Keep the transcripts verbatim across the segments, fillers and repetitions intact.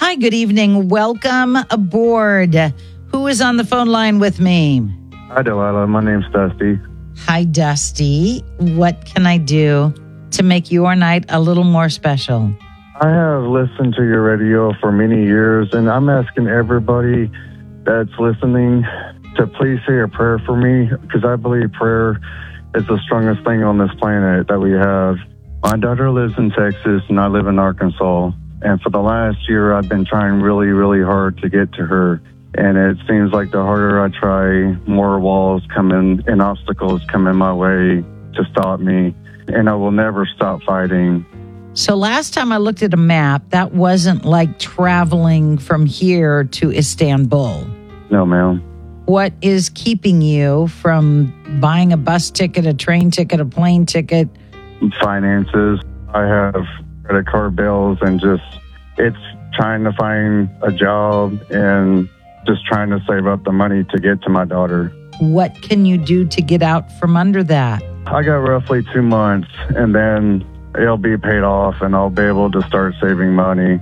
Hi, good evening. Welcome aboard. Who is on the phone line with me? Hi, Delilah. My name's Dusty. Hi, Dusty. What can I do to make your night a little more special? I have listened to your radio for many years, and I'm asking everybody that's listening to please say a prayer for me, because I believe prayer is the strongest thing on this planet that we have. My daughter lives in Texas, and I live in Arkansas. And for the last year, I've been trying really, really hard to get to her. And it seems like the harder I try, more walls come in and obstacles come in my way to stop me. And I will never stop fighting. So last time I looked at a map, that wasn't like traveling from here to Istanbul. No, ma'am. What is keeping you from buying a bus ticket, a train ticket, a plane ticket? Finances. I have credit card bills, and just it's trying to find a job and just trying to save up the money to get to my daughter. What can you do to get out from under that? I got roughly two months, and then it'll be paid off, and I'll be able to start saving money.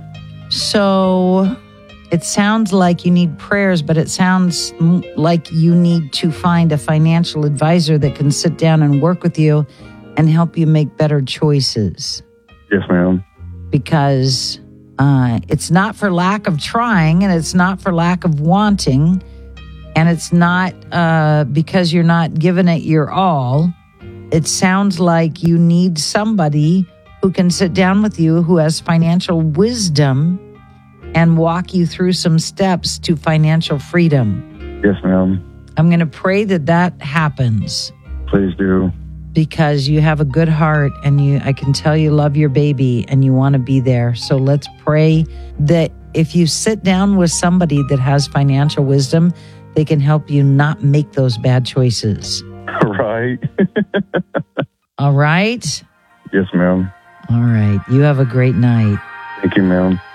So it sounds like you need prayers, but it sounds like you need to find a financial advisor that can sit down and work with you and help you make better choices. Yes, ma'am. Because uh, it's not for lack of trying, and it's not for lack of wanting, and it's not uh, because you're not giving it your all. It sounds like you need somebody who can sit down with you, who has financial wisdom, and walk you through some steps to financial freedom. Yes, ma'am. I'm going to pray that that happens. Please do. Because you have a good heart, and you, I can tell you love your baby and you want to be there. So let's pray that if you sit down with somebody that has financial wisdom, they can help you not make those bad choices. Right. All right? Yes, ma'am. All right. You have a great night. Thank you, ma'am.